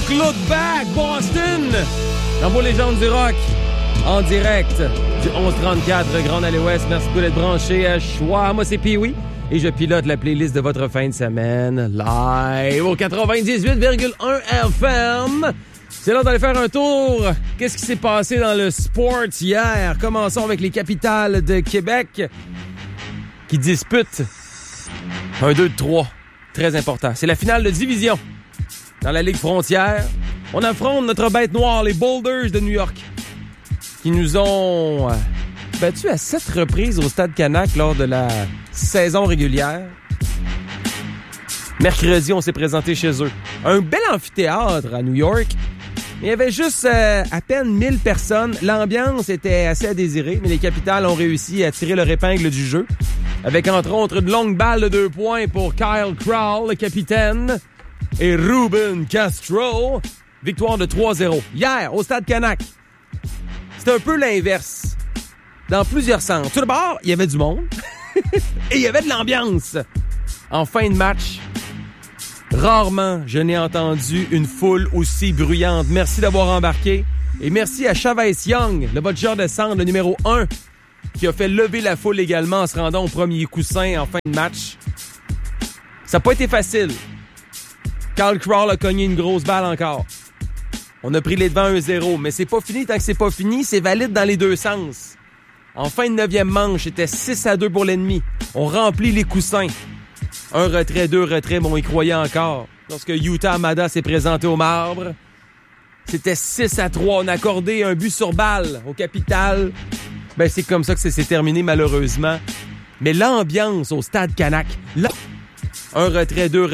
Look Back, Boston! Rambo Légende du rock, en direct du 1134 Grande Allée Ouest. Merci beaucoup d'être branché à Choix. Moi, c'est Pee-Wee et je pilote la playlist de votre fin de semaine live au 98,1 FM. C'est l'heure d'aller faire un tour. Qu'est-ce qui s'est passé dans le sport hier? Commençons avec les Capitales de Québec qui disputent un 2-3. Très important. C'est la finale de division dans la Ligue Frontière. On affronte notre bête noire, les Boulders de New York, qui nous ont battus à 7 reprises au Stade Canac lors de la saison régulière. Mercredi, on s'est présenté chez eux. Un bel amphithéâtre à New York. Il y avait juste à peine 1000 personnes. L'ambiance était assez à désirer, mais les Capitales ont réussi à tirer leur épingle du jeu. Avec entre autres une longue balle de 2 points pour Kyle Crowell, le capitaine, et Ruben Castro. Victoire de 3-0. Hier, au Stade Canac, c'était un peu l'inverse. Dans plusieurs sens. Tout d'abord, il y avait du monde. Et il y avait de l'ambiance. En fin de match, rarement je n'ai entendu une foule aussi bruyante. Merci d'avoir embarqué. Et merci à Chavez Young, le voltigeur de centre, le numéro 1, qui a fait lever la foule également en se rendant au premier coussin en fin de match. Ça n'a pas été facile. Kyle Crowell a cogné une grosse balle encore. On a pris les devants 1-0, mais c'est pas fini. Tant que c'est pas fini, c'est valide dans les deux sens. En fin de 9e manche, c'était 6-2 pour l'ennemi. On remplit les coussins. 1 retrait, 2 retraits, mais on y croyait encore. Lorsque Yuta Amada s'est présenté au marbre, c'était 6-3. On a accordé un but sur balle au Capitale. Ben, c'est comme ça que c'est terminé, malheureusement. Mais l'ambiance au Stade Canac, là, 1 retrait, 2 retraits.